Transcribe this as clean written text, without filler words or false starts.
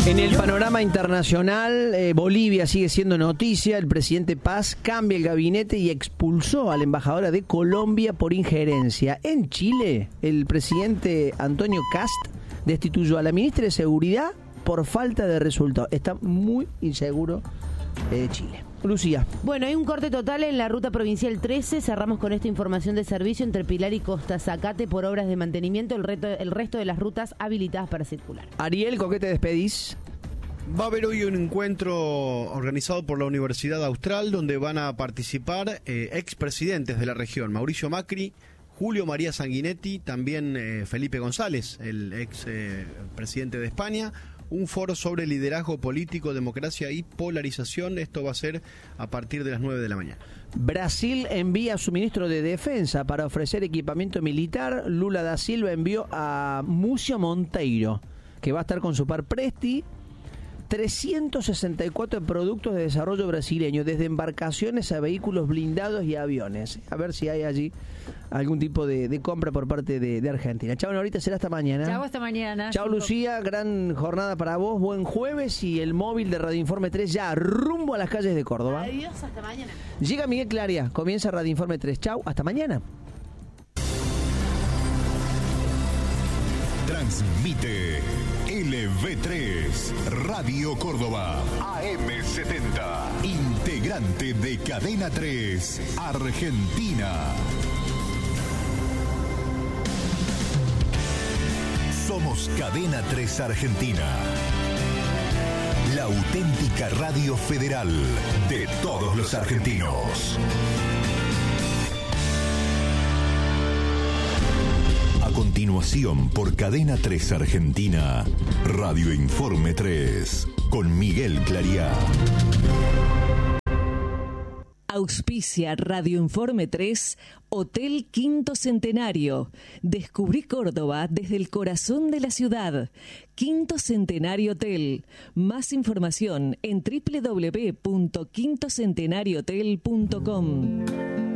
En el panorama internacional, Bolivia sigue siendo noticia. El presidente Paz cambia el gabinete y expulsó a la embajadora de Colombia por injerencia. En Chile, el presidente Antonio Kast destituyó a la ministra de Seguridad por falta de resultados. Está muy inseguro Chile. Lucía. Bueno, hay un corte total en la ruta provincial 13. Cerramos con esta información de servicio entre Pilar y Costa Zacate por obras de mantenimiento. El resto de las rutas habilitadas para circular. Ariel, ¿con qué te despedís? Va a haber hoy un encuentro organizado por la Universidad Austral donde van a participar expresidentes de la región. Mauricio Macri, Julio María Sanguinetti, también Felipe González, el ex presidente de España. Un foro sobre liderazgo político, democracia y polarización. Esto va a ser a partir de las 9 de la mañana. Brasil envía a su ministro de Defensa para ofrecer equipamiento militar. Lula da Silva envió a Múcio Monteiro, que va a estar con su par Presti. 364 productos de desarrollo brasileño, desde embarcaciones a vehículos blindados y aviones. A ver si hay allí algún tipo de compra por parte de Argentina. Chao, Norita, será hasta mañana. Chao, hasta mañana. Chao, Lucía, gran jornada para vos, buen jueves, y el móvil de Radio Informe 3 ya rumbo a las calles de Córdoba. Adiós, hasta mañana. Llega Miguel Claria, comienza Radio Informe 3. Chao, hasta mañana. Transmite LV3, Radio Córdoba, AM70, integrante de Cadena 3, Argentina. Somos Cadena 3 Argentina, la auténtica radio federal de todos los argentinos. A continuación, por Cadena 3 Argentina, Radio Informe 3, con Miguel Clariá. Auspicia Radio Informe 3, Hotel Quinto Centenario. Descubrí Córdoba desde el corazón de la ciudad. Quinto Centenario Hotel. Más información en www.quintocentenariohotel.com.